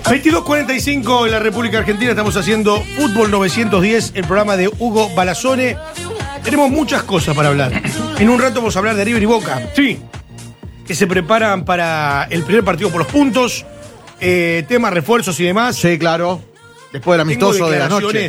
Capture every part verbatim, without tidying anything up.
veintidós cuarenta y cinco en la República Argentina, estamos haciendo Fútbol novecientos diez, el programa de Hugo Balazone. Tenemos muchas cosas para hablar. En un rato vamos a hablar de River y Boca. Sí. Que se preparan para el primer partido por los puntos. Eh, temas, refuerzos y demás. Sí, claro. Después del amistoso de la noche.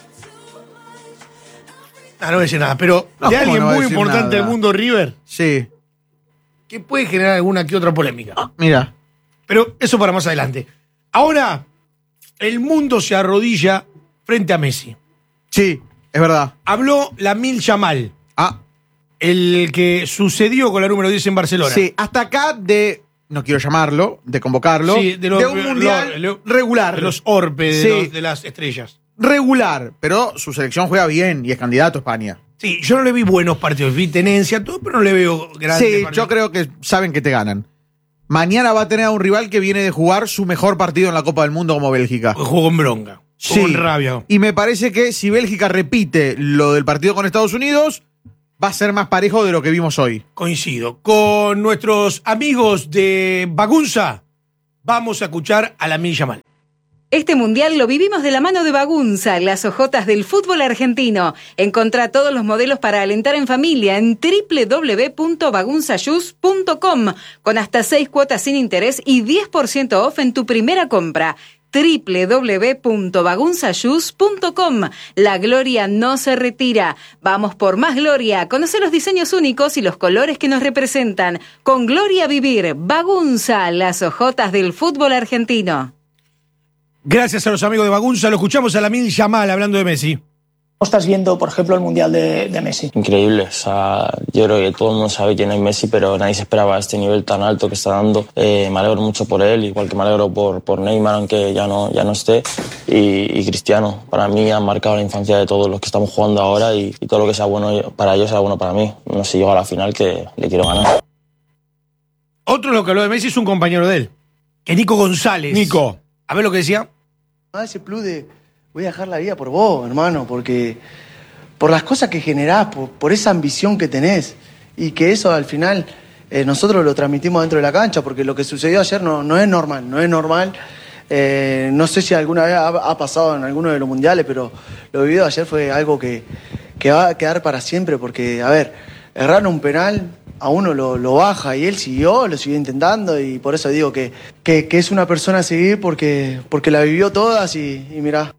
Ah, no voy a decir nada, pero No, de alguien no voy a muy decir importante nada. del mundo, River, Sí. que puede generar alguna que otra polémica. Ah, mira. Pero eso para más adelante. Ahora, el mundo se arrodilla frente a Messi. Sí, es verdad. Habló Lamine Yamal, Ah, el que sucedió con la número diez en Barcelona. sí. Hasta acá de, no quiero llamarlo, de convocarlo, Sí, de, los, un mundial lo- lo- regular. de los Orpe, de, Sí. los- de las estrellas. Regular, pero su selección juega bien y es candidato a España. Sí, yo no le vi buenos partidos, vi tenencia, todo, pero no le veo grandes Sí, partidos. yo creo que saben que te ganan. Mañana va a tener a un rival que viene de jugar su mejor partido en la Copa del Mundo como Bélgica. Juego con bronca, Sí. con rabia. Y me parece que si Bélgica repite lo del partido con Estados Unidos, va a ser más parejo de lo que vimos hoy. Coincido. Con nuestros amigos de Bagunza, vamos a escuchar a Lamine Yamal. Este mundial lo vivimos de la mano de Bagunza, las ojotas del fútbol argentino. Encontrá todos los modelos para alentar en familia en doble u doble u doble u punto bagunza shoes punto com con hasta seis cuotas sin interés y diez por ciento off en tu primera compra. doble u doble u doble u punto bagunza shoes punto com. La gloria no se retira. Vamos por más gloria. Conoce los diseños únicos y los colores que nos representan. Con gloria a vivir. Bagunza, las ojotas del fútbol argentino. Gracias a los amigos de Bagunza, lo escuchamos a Lamine Yamal hablando de Messi. ¿Cómo estás viendo, por ejemplo, el Mundial de, de Messi? Increíble, o sea, yo creo que todo el mundo sabe quién es Messi, pero nadie se esperaba este nivel tan alto que está dando. Eh, me alegro mucho por él, igual que me alegro por, por Neymar, aunque ya no, ya no esté, y, y Cristiano. Para mí han marcado la infancia de todos los que estamos jugando ahora y, y todo lo que sea bueno para ellos será bueno para mí. No sé si llego a la final, que le quiero ganar. Otro lo que habló de Messi es un compañero de él, que Nico González. Nico. A ver lo que decía. Ah, ese plus de voy a dejar la vida por vos, hermano, porque por las cosas que generás, por, por esa ambición que tenés y que eso al final eh, nosotros lo transmitimos dentro de la cancha, porque lo que sucedió ayer no, no es normal, no es normal. Eh, no sé si alguna vez ha, ha pasado en alguno de los mundiales, pero lo vivido ayer fue algo que, que va a quedar para siempre, porque, a ver, errar un penal a uno lo, lo baja y él siguió, lo siguió intentando y por eso digo que, que, que es una persona a seguir porque, porque la vivió todas y, y mirá.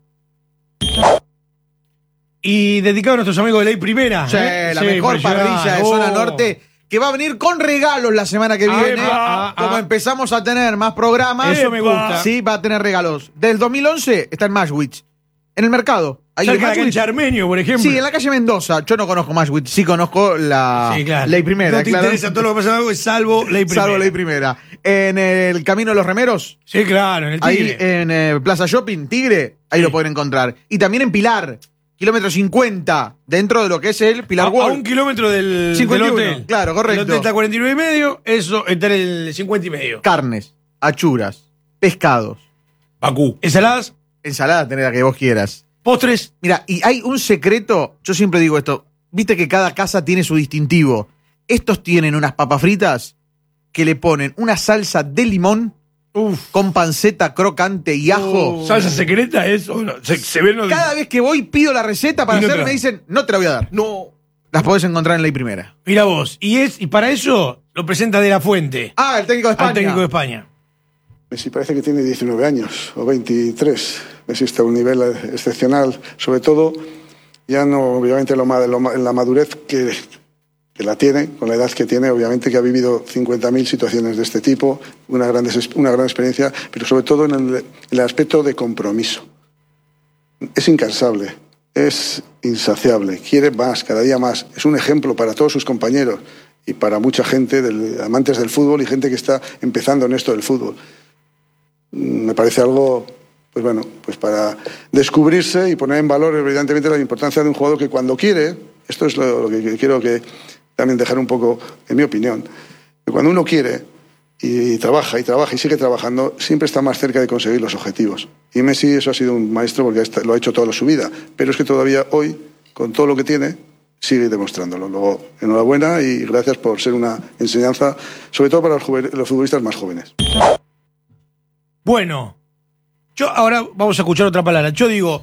Y dedicado a nuestros amigos de Ley Primera. Sí, ¿eh? la Sí, mejor impresionante. parrilla de Oh. zona norte, que va a venir con regalos la semana que Ah, viene. ah, ah, Como ah. empezamos a tener más programas. Eso me gusta. Sí, va a tener regalos. Del dos mil once está en Mashwitz. En el mercado. Ahí en Cerca de la Mashwitz. cancha Armenio, por ejemplo. Sí, en la calle Mendoza. Yo no conozco Mashwitz, sí conozco la Sí, claro. Ley Primera. No te claro. interesa todo lo que pasa en algo, salvo Ley Primera. Salvo Ley Primera. En el Camino de los Remeros, Sí, claro, en el ahí Tigre. en eh, Plaza Shopping, Tigre, ahí Sí. lo pueden encontrar. Y también en Pilar, kilómetro cincuenta, dentro de lo que es el Pilar a, a World. un kilómetro del, cincuenta y uno, del hotel. claro, correcto. El hotel está a cuarenta y nueve y medio, eso está en el cincuenta y medio. Carnes, achuras, pescados, Bakú. Ensaladas, ensalada, tenés la que vos quieras. postres. Mira, y hay un secreto, yo siempre digo esto, viste que cada casa tiene su distintivo. Estos tienen unas papas fritas que le ponen una salsa de limón Uf. con panceta crocante y ajo. ¿Salsa secreta eso? No, se, se ven los... Cada vez que voy pido la receta para Y no te hacer, la- me dicen, no te la voy a dar. No. Las podés encontrar en Ley Primera. Mira vos. Y, es, y para eso lo presenta De La Fuente, Ah, el técnico de España. al técnico de España. Messi parece que tiene diecinueve años o veintitrés. Messi está a un nivel excepcional, sobre todo ya no, obviamente, lo, ma- lo ma- en la madurez que, que la tiene, con la edad que tiene, obviamente que ha vivido cincuenta mil situaciones de este tipo, una gran, des- una gran experiencia, pero sobre todo en el, en el aspecto de compromiso. Es incansable, es insaciable, quiere más, cada día más. Es un ejemplo para todos sus compañeros y para mucha gente, del, amantes del fútbol y gente que está empezando en esto del fútbol. Me parece algo, pues bueno, pues para descubrirse y poner en valor evidentemente la importancia de un jugador que cuando quiere, esto es lo, lo que quiero que también dejar un poco, en mi opinión, que cuando uno quiere y trabaja y trabaja y sigue trabajando, siempre está más cerca de conseguir los objetivos. Y Messi eso ha sido un maestro porque lo ha hecho toda su vida, pero es que todavía hoy, con todo lo que tiene, sigue demostrándolo. Luego, enhorabuena y gracias por ser una enseñanza, sobre todo para los, los futbolistas más jóvenes. Bueno, Yo ahora vamos a escuchar otra palabra. Yo digo,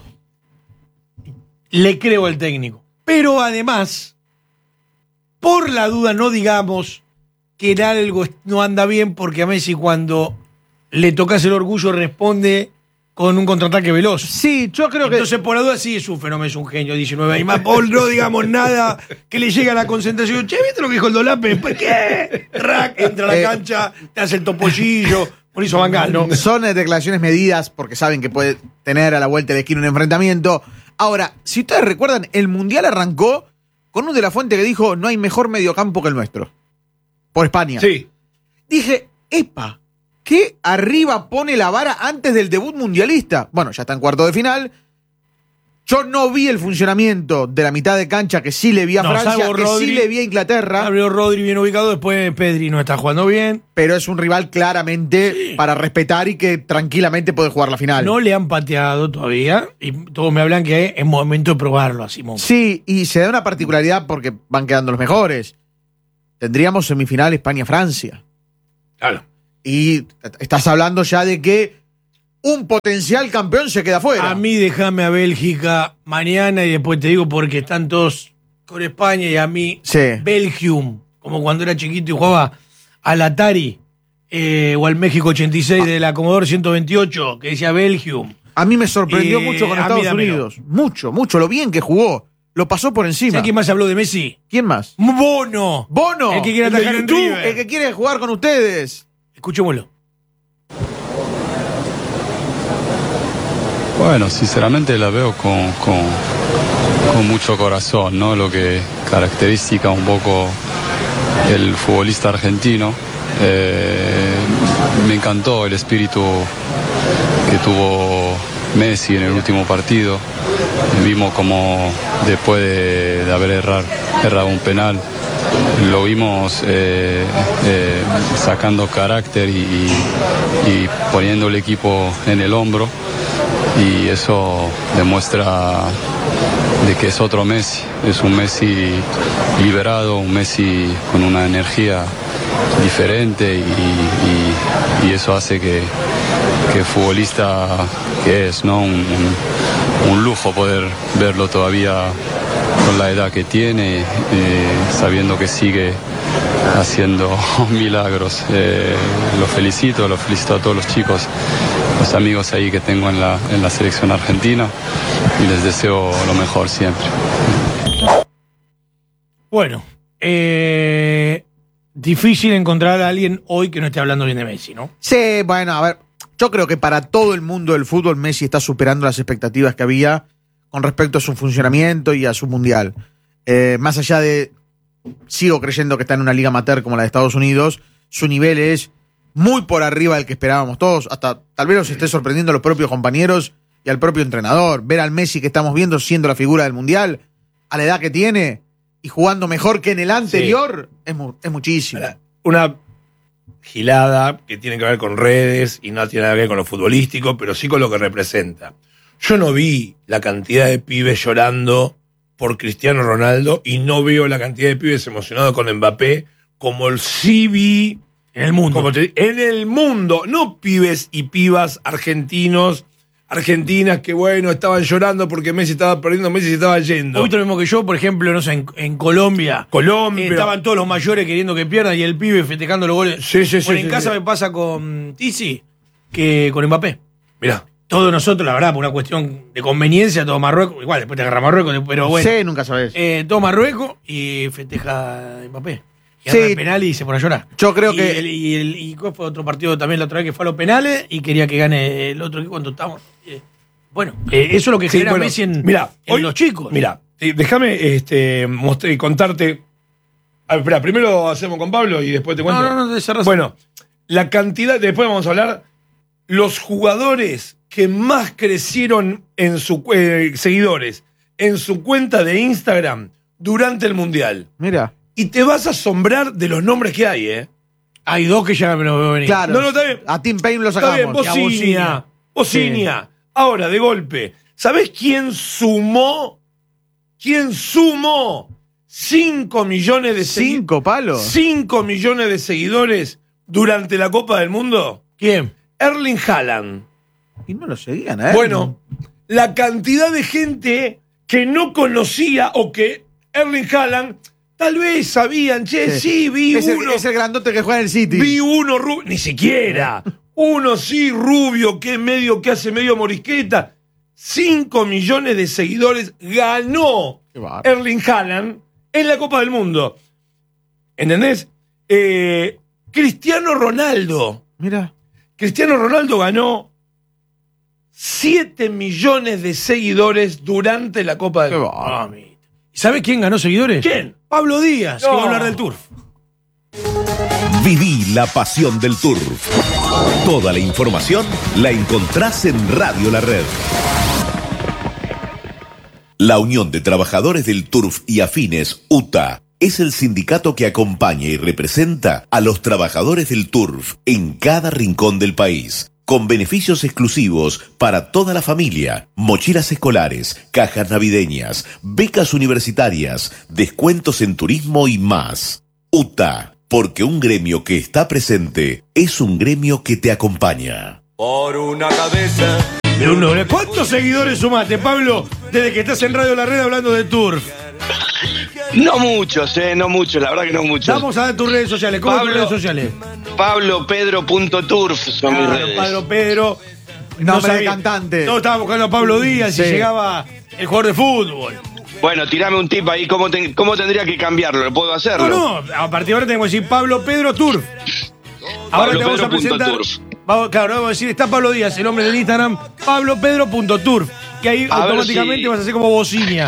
le creo al técnico. Pero además, por la duda, no digamos que en algo no anda bien, porque a Messi cuando le tocas el orgullo responde con un contraataque veloz. Sí, yo creo que... Entonces, por la duda, sí es un fenómeno, es un genio, diecinueve. Y más, Paul, no digamos nada que le llega a la concentración. Che, ¿viste lo que dijo el Dolape? ¿Después qué? Rack, entra a la Eh, cancha, te hace el topollillo. Por eso Van Gaal, ¿no? Son declaraciones medidas porque saben que puede tener a la vuelta de la esquina un enfrentamiento. Ahora, si ustedes recuerdan, el Mundial arrancó con un de la Fuente que dijo no hay mejor mediocampo que el nuestro. Por España. Sí. Dije, epa, ¿qué arriba pone la vara antes del debut mundialista? Bueno, ya está en cuarto de final. Yo no vi el funcionamiento de la mitad de cancha que sí le vi a No, Francia, salvo que Rodri. sí le vi a Inglaterra. Abrió Rodri bien ubicado, después Pedri no está jugando bien. Pero es un rival claramente Sí. para respetar y que tranquilamente puede jugar la final. No le han pateado todavía y todos me hablan que es momento de probarlo a Simón. Sí, y se da una particularidad porque van quedando los mejores. Tendríamos semifinal España-Francia. Claro. Y estás hablando ya de que un potencial campeón se queda fuera. A mí déjame a Bélgica mañana y después te digo porque están todos con España y a mí Sí. Belgium, como cuando era chiquito y jugaba al Atari eh, o al México ochenta y seis de la Commodore ciento veintiocho, que decía Belgium. A mí me sorprendió Eh, mucho con a mí Estados dámelo. Unidos. Mucho, mucho. Lo bien que jugó. Lo pasó por encima. ¿Sabes quién más habló de Messi? ¿Quién más? Bono. Bono. El que quiere de atajar en YouTube, River. el que quiere jugar con ustedes. Escuchémoslo. Bueno, sinceramente la veo con, con, con mucho corazón, ¿no? Lo que caracteriza un poco el futbolista argentino. Eh, me encantó el espíritu que tuvo Messi en el último partido. Vimos como después de, de haber errar, errado un penal, lo vimos eh, eh, sacando carácter y, y, y poniendo el equipo en el hombro. Y eso demuestra de que es otro Messi, es un Messi liberado, un Messi con una energía diferente y, y, y eso hace que, que el futbolista que es, ¿no? Un, un, un lujo poder verlo todavía con la edad que tiene, eh, sabiendo que sigue haciendo milagros. Eh, lo felicito, lo felicito a todos los chicos, los amigos ahí que tengo en la, en la selección argentina y les deseo lo mejor siempre. Bueno, eh, difícil encontrar a alguien hoy que no esté hablando bien de Messi, ¿no? Sí, bueno, a ver. Yo creo que para todo el mundo del fútbol Messi está superando las expectativas que había con respecto a su funcionamiento y a su mundial. Eh, más allá de... Sigo creyendo que está en una liga amateur como la de Estados Unidos. Su nivel es muy por arriba del que esperábamos todos. Hasta tal vez nos esté sorprendiendo a los propios compañeros y al propio entrenador. Ver al Messi que estamos viendo siendo la figura del mundial, a la edad que tiene y jugando mejor que en el anterior, sí. es, mu es muchísimo. Una gilada que tiene que ver con redes y no tiene nada que ver con lo futbolístico, pero sí con lo que representa. Yo no vi la cantidad de pibes llorando por Cristiano Ronaldo y no veo la cantidad de pibes emocionados con Mbappé como el sí vi en el mundo. Como te, en el mundo, no pibes y pibas argentinos, argentinas que bueno, estaban llorando porque Messi estaba perdiendo, Messi se estaba yendo. Hoy lo mismo que yo, por ejemplo, no sé, en, en Colombia. Colombia. Eh, estaban todos los mayores queriendo que pierdan y el pibe festejando los goles. Sí, sí, sí. Bueno, en sí, casa sí. me pasa con Tizi que con Mbappé. Mirá. Todos nosotros, la verdad, por una cuestión de conveniencia, todo Marruecos, igual después te agarra Marruecos, pero bueno. Sí, nunca sabes. Eh, todo Marruecos y festeja Mbappé. Y sí. el penal y se pone a llorar. Yo creo y que. El, y, el, y fue otro partido también la otra vez que fue a los penales y quería que gane el otro equipo cuando estamos. Eh, bueno, eh, eso es lo que sí, genera bueno, Messi en, mirá, en hoy, los chicos. Mira, eh, déjame este, mostré, contarte. A ver, espera, primero hacemos con Pablo y después te cuento. No, no, no, de bueno, la cantidad, después vamos a hablar, los jugadores que más crecieron en su eh, seguidores en su cuenta de Instagram durante el Mundial. Mira. Y te vas a asombrar de los nombres que hay, ¿eh? Hay dos que ya me lo veo venir. Claro. No, no, está bien. A Tim Payne lo sacamos. Está bien, Bocinia. Bocinia. Sí. Ahora, de golpe. ¿Sabés quién sumó? ¿Quién sumó cinco millones de seguidores? ¿Cinco palos? cinco millones de seguidores durante la Copa del Mundo. ¿Quién? Erling Haaland. Y no lo seguían, ¿eh? Bueno, la cantidad de gente que no conocía o que Erling Haaland tal vez sabían, che, sí, sí vi es uno. El, es el grandote que juega en el City. Vi uno rubio, ni siquiera. Uno sí rubio, que medio, que hace medio morisqueta. Cinco millones de seguidores ganó Erling Haaland en la Copa del Mundo. ¿Entendés? Eh, Cristiano Ronaldo. Mira. Cristiano Ronaldo ganó siete millones de seguidores durante la Copa del Mundo. Ah, ¿Y sabe quién ganó seguidores? ¿Quién? Pablo Díaz, No. que va a hablar del Turf. Viví la pasión del Turf. Toda la información la encontrás en Radio La Red. La Unión de Trabajadores del Turf y Afines, U T A, es el sindicato que acompaña y representa a los trabajadores del Turf en cada rincón del país, con beneficios exclusivos para toda la familia, mochilas escolares, cajas navideñas, becas universitarias, descuentos en turismo y más. U T A, porque un gremio que está presente es un gremio que te acompaña. Por una cabeza. De un doble. ¿Cuántos seguidores sumaste, Pablo, desde que estás en Radio La Red hablando de Turf? No muchos, eh, no muchos, la verdad que no muchos. Vamos a ver tus redes sociales. ¿Cómo Pablo, tus redes sociales? Pablo Pedro punto turf son Claro, mis redes. Pablo Pedro. Nombre de sabía. cantante. Todos estaban buscando a Pablo Díaz Sí. y llegaba el jugador de fútbol. Bueno, tirame un tip ahí, ¿cómo, te- cómo tendría que cambiarlo? ¿Puedo hacerlo? No, no, a partir de ahora tenemos que decir Pablo Pedro Turf. Ahora Pablo te vamos a Pedro punto presentar. turf. Vamos, claro, vamos a decir, está Pablo Díaz, el hombre del Instagram, Pablo Pedro punto turf, que ahí A ver automáticamente si- vas a hacer como bocina.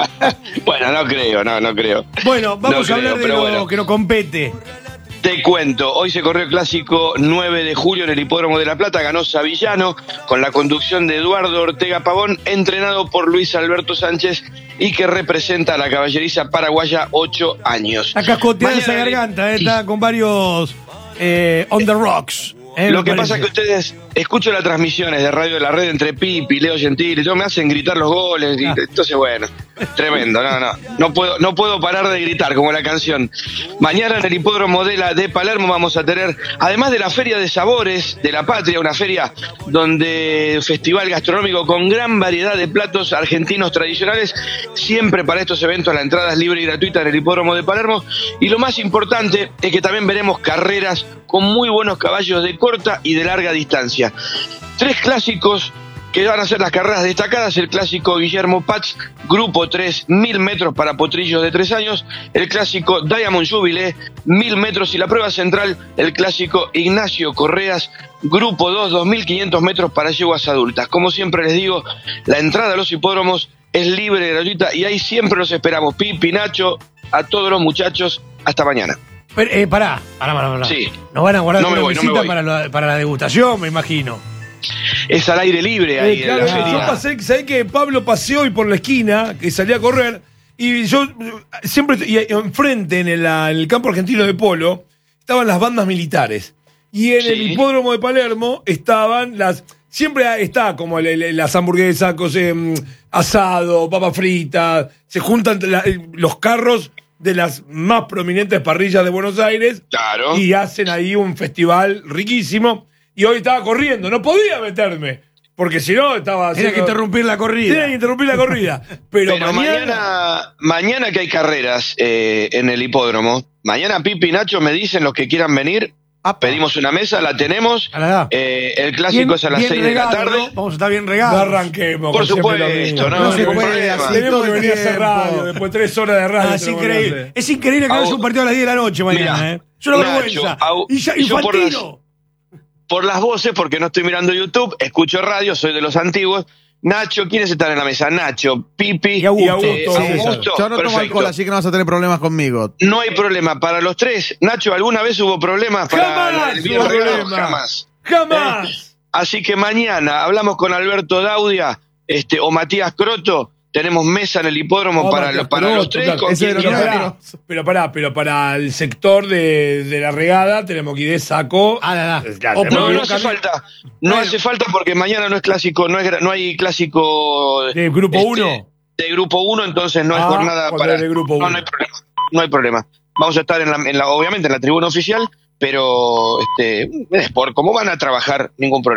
Bueno, no creo, no, no creo. Bueno, vamos No a hablar creo, de pero lo bueno. que nos compete. Te cuento, hoy se corrió el clásico nueve de julio en el Hipódromo de La Plata, ganó Savillano con la conducción de Eduardo Ortega Pavón, entrenado por Luis Alberto Sánchez y que representa a la caballeriza paraguaya ocho años. Está cascoteada esa Mañana- garganta, eh, está con varios eh, on the rocks. eh, Lo me que parece. pasa es que ustedes, escucho las transmisiones de Radio de la Red entre Pipi, Leo Gentili, todo me hacen gritar los goles, y Ah. entonces bueno, tremendo, no, no, no puedo, no puedo parar de gritar como la canción. Mañana en el Hipódromo de, la, de Palermo vamos a tener, además de la Feria de Sabores de la Patria, una feria donde festival gastronómico con gran variedad de platos argentinos tradicionales, siempre para estos eventos la entrada es libre y gratuita en el Hipódromo de Palermo, y lo más importante es que también veremos carreras con muy buenos caballos de corta y de larga distancia. Tres clásicos que van a ser las carreras destacadas: el clásico Guillermo Paz, Grupo tres, mil metros para potrillos de tres años, el clásico Diamond Jubilee, mil metros, y la prueba central, el clásico Ignacio Correas, Grupo dos, dos mil quinientos metros para yeguas adultas. Como siempre les digo, la entrada a los hipódromos es libre, gratuita, y ahí siempre los esperamos. Pipi, Nacho, a todos los muchachos, hasta mañana. Pero, eh, pará, pará, pará, pará. Sí. Nos van a guardar No me una voy, no me mesita voy. para, la, para la degustación, me imagino. Es al aire libre ahí Eh, en claro, la yo feria. pasé, ¿sabés que Pablo paseó hoy por la esquina, que salía a correr, y yo eh, siempre, y enfrente en el, en el campo argentino de polo, estaban las bandas militares. Y en Sí. el hipódromo de Palermo estaban las... Siempre está como el- el- las hamburguesas, cosas, mm, asado, papas fritas, se juntan la- los carros de las más prominentes parrillas de Buenos Aires Claro. y hacen ahí un festival riquísimo. Y hoy estaba corriendo, no podía meterme, porque si no estaba Tenía que interrumpir la corrida. Tenía que interrumpir la corrida. Pero, Pero mañana, mañana, mañana que hay carreras eh, en el hipódromo, mañana Pipi y Nacho me dicen los que quieran venir, pedimos una mesa, la tenemos, A la edad. eh, el clásico es a las bien seis de la regado, tarde. ¿no? Vamos a estar bien no regados. arranquemos. Por con siempre lo supuesto, mismo. no, No se ningún puede problema. así. Tenemos todo que el venir a hacer tiempo. radio después de tres horas de radio. Ah, es tenemos que increíble. hacer. Es increíble que Au- haya un partido a las diez de la noche mañana, Mirá, ¿eh? Es una Nacho, vergüenza. au- y ya, yo por Infantino. Por las voces, porque no estoy mirando YouTube, escucho radio, soy de los antiguos. Nacho, ¿quiénes están en la mesa? Nacho, Pipi Y Augusto. eh, Sí, sí, Augusto. Yo no tomo Perfecto. alcohol, así que no vas a tener problemas conmigo. No hay problema para los tres. Nacho, ¿alguna vez hubo problemas para Jamás el hubo video regalo? problema. Jamás. Jamás. Así que mañana hablamos con Alberto Daudia este, o Matías Croto. Tenemos mesa en el hipódromo Oh, para, Matías los- para Croto, los tres. claro. ¿Con Ese quién de los Pero quieren? pará, pero pará, pero para el sector de, de la regada tenemos que ir de saco. Ah, la, la. Claro, O tenemos No, que ir no hace cami- falta. No Bueno. hace falta porque mañana no es clásico, no, es, gra- no hay clásico ¿De grupo este, uno? de grupo uno, entonces no es Ah, jornada cuando para. es de grupo no, uno. no hay problema. No hay problema. Vamos a estar en la, en la, obviamente en la tribuna oficial, pero este, es por cómo van a trabajar, ningún problema.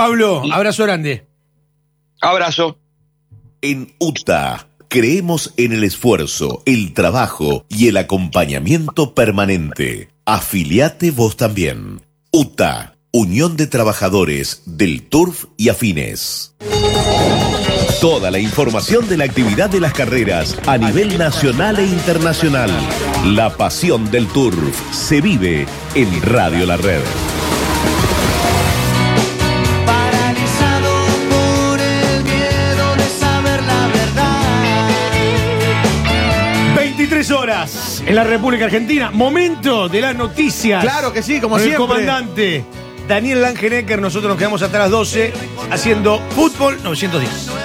Pablo, abrazo grande. Abrazo. En U T A creemos en el esfuerzo, el trabajo y el acompañamiento permanente. Afiliate vos también. U T A, Unión de Trabajadores del Turf y Afines. Toda la información de la actividad de las carreras a nivel nacional e internacional. La pasión del Turf se vive en Radio La Red. veintitrés horas en la República Argentina. Momento de las noticias. Claro que sí, como Con siempre. El comandante Daniel Langenecker. Nosotros nos quedamos hasta las doce haciendo Fútbol novecientos diez.